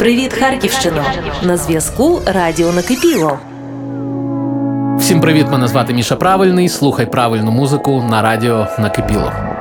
Привіт, Харківщино! На зв'язку Радіо Накипіло. Всім привіт, мене звати Міша Правильний. Слухай правильну музику на Радіо Накипіло.